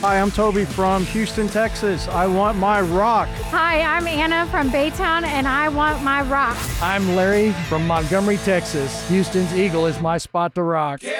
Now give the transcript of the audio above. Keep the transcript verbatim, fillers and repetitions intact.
Hi, I'm Toby from Houston, Texas. I want my rock. Hi, I'm Anna from Baytown, and I want my rock. I'm Larry from Montgomery, Texas. Houston's Eagle is my spot to rock.